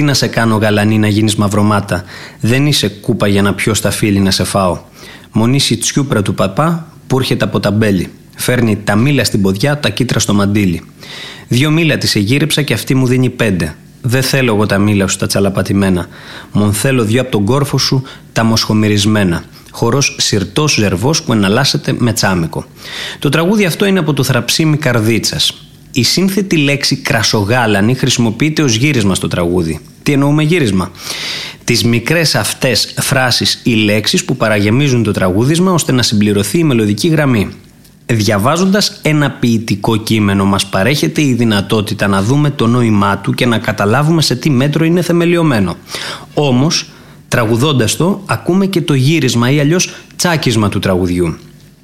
Τι να σε κάνω γαλανή να γίνεις μαυρομάτα, δεν είσαι κούπα για να πιω στα φίλη να σε φάω. Μονήσει τσιούπρα του παπά που έρχεται από τα μπέλη. Φέρνει τα μήλα στην ποδιά, τα κύτρα στο μαντίλι. 2 μήλα της εγύρεψα και αυτή μου δίνει 5. Δεν θέλω εγώ τα μήλα σου τα τσαλαπατημένα. Μον θέλω 2 από τον κόρφο σου τα μοσχομυρισμένα. Χορός σιρτός ζερβός που εναλλάσσεται με τσάμικο. Το τραγούδι αυτό είναι από το Θραψίμι Καρδίτσας. Η σύνθετη λέξη κρασογάλανη χρησιμοποιείται ως γύρισμα στο τραγούδι. Τι εννοούμε γύρισμα? Τις μικρές αυτές φράσεις ή λέξεις που παραγεμίζουν το τραγούδισμα ώστε να συμπληρωθεί η μελωδική γραμμή. Διαβάζοντας ένα ποιητικό κείμενο μας παρέχεται η δυνατότητα να δούμε το νόημά του και να καταλάβουμε σε τι μέτρο είναι θεμελιωμένο. Όμως, τραγουδώντας το, ακούμε και το γύρισμα ή αλλιώς τσάκισμα του τραγουδιού.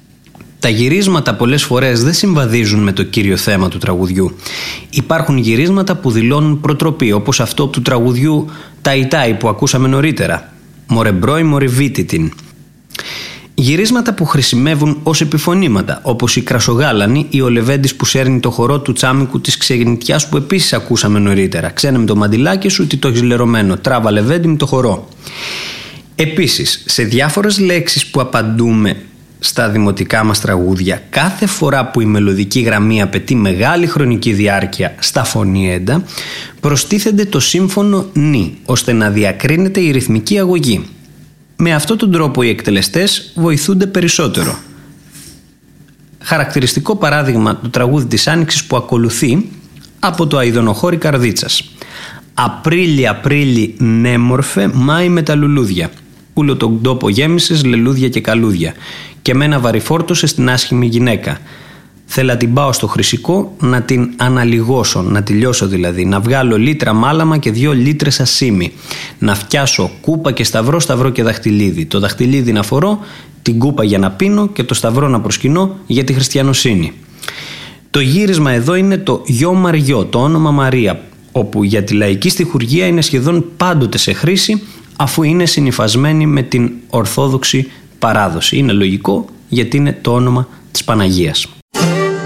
Τα γυρίσματα πολλές φορές δεν συμβαδίζουν με το κύριο θέμα του τραγουδιού. Υπάρχουν γυρίσματα που δηλώνουν προτροπή, όπως αυτό του τραγουδιού «Ταϊτάι» που ακούσαμε νωρίτερα. «Μορεμπρόι μορεβίτητιν». Γυρίσματα που χρησιμεύουν ως επιφωνήματα, όπως η Κρασογάλανη ή ο Λεβέντης που σέρνει το χορό του τσάμικου της ξενιτιάς που επίσης ακούσαμε νωρίτερα. «Ξένε με το μαντιλάκι σου, τι το έχεις λερωμένο, τράβα Λεβέντη με το χορό». Επίσης, σε διάφορες λέξεις που απαντούμε στα δημοτικά μας τραγούδια, κάθε φορά που η μελωδική γραμμή απαιτεί μεγάλη χρονική διάρκεια στα φωνήεντα, προστίθενται το σύμφωνο νι, ώστε να διακρίνεται η ρυθμική αγωγή. Με αυτόν τον τρόπο οι εκτελεστές βοηθούνται περισσότερο. Χαρακτηριστικό παράδειγμα του τραγούδι της Άνοιξης που ακολουθεί από το Αηδονοχώρι Καρδίτσας. «Απρίλη, Απρίλη, νέμορφε, Μάη με τα λουλούδια. Ούλο τον τόπο γέμισες λελούδια και καλούδια. Και μένα βαρυφόρτωσε στην άσχημη γυναίκα. Θέλα την πάω στο χρυσικό να την αναλιγώσω, να τη λιώσω δηλαδή, να βγάλω λίτρα μάλαμα και 2 λίτρες ασίμι. Να φτιάσω κούπα και σταυρό, σταυρό και δαχτυλίδι. Το δαχτυλίδι να φορώ, την κούπα για να πίνω και το σταυρό να προσκυνώ για τη χριστιανοσύνη». Το γύρισμα εδώ είναι το «Γιο Μαριό», το όνομα Μαρία, όπου για τη λαϊκή στιχουργία είναι σχεδόν πάντοτε σε χρήση, αφού είναι συνυφασμένη με την ορθόδοξη παράδοση. Είναι λογικό γιατί είναι το όνομα της Παναγίας.